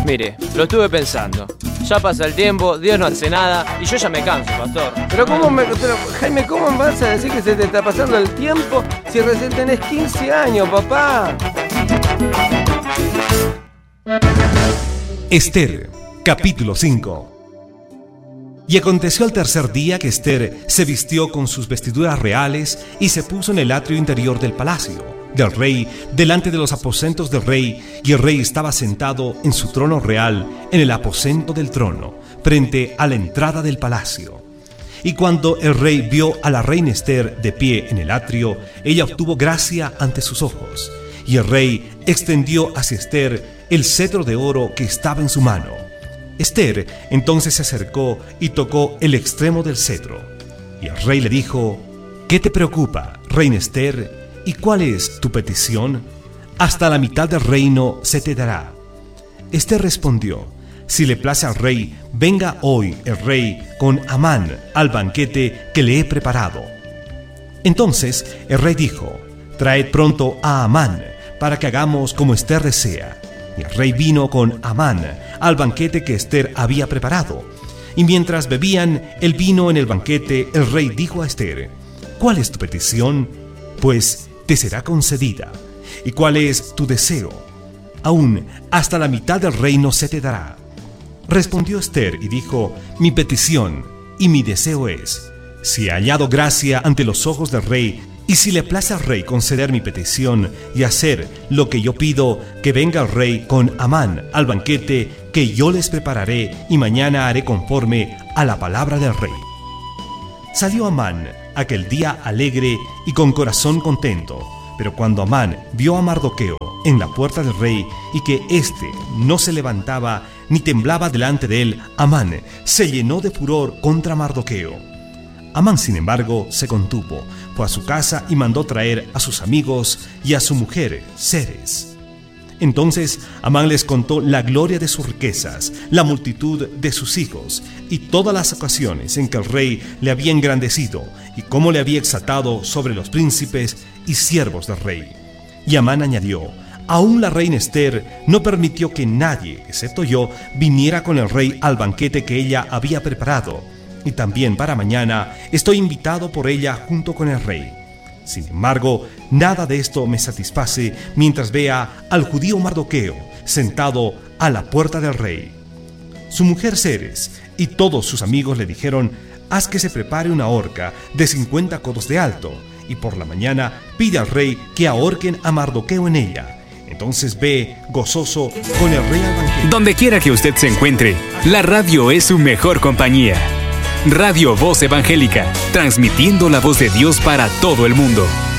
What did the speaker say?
Mire, lo estuve pensando. Ya pasa el tiempo, Dios no hace nada y yo ya me canso, pastor. Pero Jaime, ¿cómo vas a decir que se te está pasando el tiempo si recién tenés 15 años, papá? Esther, capítulo 5. Y aconteció al tercer día que Esther se vistió con sus vestiduras reales y se puso en el atrio interior del palacio del rey, delante de los aposentos del rey, y el rey estaba sentado en su trono real, en el aposento del trono, frente a la entrada del palacio. Y cuando el rey vio a la reina Esther de pie en el atrio, ella obtuvo gracia ante sus ojos, y el rey extendió hacia Esther el cetro de oro que estaba en su mano. Esther entonces se acercó y tocó el extremo del cetro, y el rey le dijo: ¿Qué te preocupa, reina Esther? ¿Y cuál es tu petición? Hasta la mitad del reino se te dará. Esther respondió: Si le place al rey, venga hoy el rey con Amán al banquete que le he preparado. Entonces el rey dijo: Traed pronto a Amán, para que hagamos como Esther desea. Y el rey vino con Amán al banquete que Esther había preparado. Y mientras bebían el vino en el banquete, el rey dijo a Esther: ¿Cuál es tu petición? Pues te será concedida. ¿Y cuál es tu deseo? Aún hasta la mitad del reino se te dará. Respondió Esther y dijo: Mi petición y mi deseo es: si he hallado gracia ante los ojos del rey, y si le place al rey conceder mi petición y hacer lo que yo pido, que venga el rey con Amán al banquete que yo les prepararé, y mañana haré conforme a la palabra del rey. Salió Amán aquel día alegre y con corazón contento. Pero cuando Amán vio a Mardoqueo en la puerta del rey, y que éste no se levantaba ni temblaba delante de él, Amán se llenó de furor contra Mardoqueo. Amán, sin embargo, se contuvo, fue a su casa y mandó traer a sus amigos y a su mujer, Zeres. Entonces Amán les contó la gloria de sus riquezas, la multitud de sus hijos, y todas las ocasiones en que el rey le había engrandecido, y cómo le había exaltado sobre los príncipes y siervos del rey. Y Amán añadió: Aún la reina Esther no permitió que nadie, excepto yo, viniera con el rey al banquete que ella había preparado, y también para mañana estoy invitado por ella junto con el rey. Sin embargo, nada de esto me satisface mientras vea al judío Mardoqueo sentado a la puerta del rey. Su mujer Zeres y todos sus amigos le dijeron: Haz que se prepare una horca de 50 codos de alto, y por la mañana pide al rey que ahorquen a Mardoqueo en ella. Entonces ve gozoso con el rey al banquete. Donde quiera que usted se encuentre, la radio es su mejor compañía. Radio Voz Evangélica, transmitiendo la voz de Dios para todo el mundo.